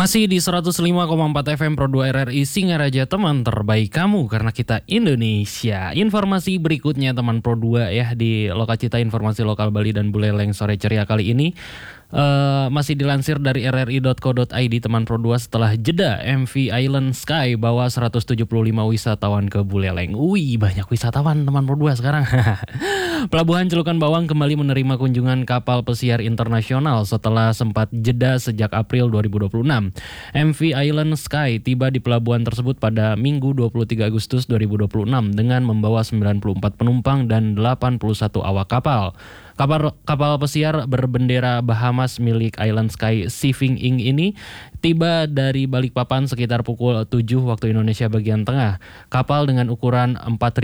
Masih di 105,4 FM Pro 2 RRI Singaraja, teman terbaik kamu karena kita Indonesia. Informasi berikutnya teman Pro 2 ya di Lokacita Informasi Lokal Bali dan Buleleng sore ceria kali ini. Masih dilansir dari rri.co.id teman Pro 2 setelah jeda MV Island Sky bawa 175 wisatawan ke Buleleng. Wih, banyak wisatawan teman Pro 2 sekarang. Pelabuhan Celukan Bawang kembali menerima kunjungan kapal pesiar internasional setelah sempat jeda sejak April 2026. MV Island Sky tiba di pelabuhan tersebut pada Minggu 23 Agustus 2026 dengan membawa 94 penumpang dan 81 awak kapal. Kapal pesiar berbendera Bahamas milik Island Sky Shipping Inc. ini tiba dari Balikpapan sekitar pukul 7 waktu Indonesia bagian tengah. Kapal dengan ukuran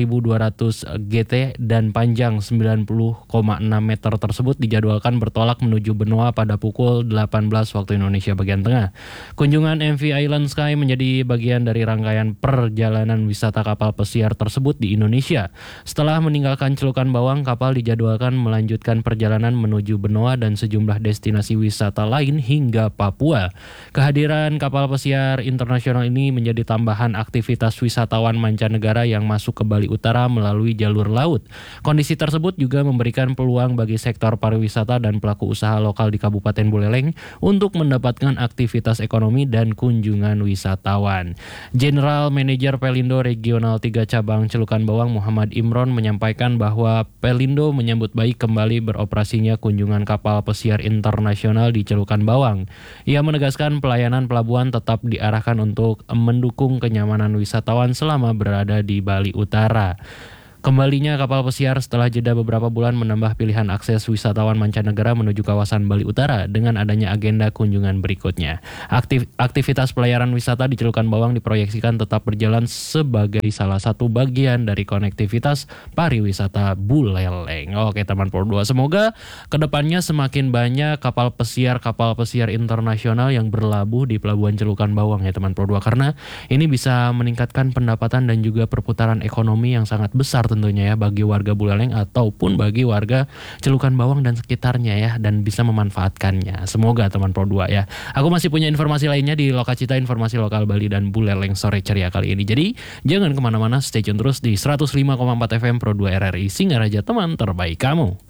4.200 GT dan panjang 90,6 meter tersebut dijadwalkan bertolak menuju benua pada pukul 18 waktu Indonesia bagian tengah. Kunjungan MV Island Sky menjadi bagian dari rangkaian perjalanan wisata kapal pesiar tersebut di Indonesia. Setelah meninggalkan Celukan Bawang, kapal dijadwalkan melanjutkan perjalanan menuju benua dan sejumlah destinasi wisata lain hingga Papua. Kehadiran kapal pesiar internasional ini menjadi tambahan aktivitas wisatawan mancanegara yang masuk ke Bali Utara melalui jalur laut. Kondisi tersebut juga memberikan peluang bagi sektor pariwisata dan pelaku usaha lokal di Kabupaten Buleleng untuk mendapatkan aktivitas ekonomi dan kunjungan wisatawan. General Manager Pelindo Regional 3 Cabang Celukan Bawang Muhammad Imron menyampaikan bahwa Pelindo menyambut baik kembali beroperasinya kunjungan kapal pesiar internasional di Celukan Bawang. Ia menegaskan pelayanan pelabuhan tetap diarahkan untuk mendukung kenyamanan wisatawan selama berada di Bali Utara. Kembalinya kapal pesiar setelah jeda beberapa bulan menambah pilihan akses wisatawan mancanegara menuju kawasan Bali Utara dengan adanya agenda kunjungan berikutnya. Aktivitas pelayaran wisata di Celukan Bawang diproyeksikan tetap berjalan sebagai salah satu bagian dari konektivitas pariwisata Buleleng. Oke teman Pro 2, semoga kedepannya semakin banyak kapal pesiar internasional yang berlabuh di Pelabuhan Celukan Bawang ya teman Pro 2, karena ini bisa meningkatkan pendapatan dan juga perputaran ekonomi yang sangat besar tentunya ya bagi warga Buleleng ataupun bagi warga Celukan Bawang dan sekitarnya ya, dan bisa memanfaatkannya. Semoga teman Pro 2 ya. Aku masih punya informasi lainnya di Lokacita Informasi Lokal Bali dan Buleleng sore ceria kali ini. Jadi jangan kemana-mana, stay tune terus di 105,4 FM Pro 2 RRI Singaraja, teman terbaik kamu.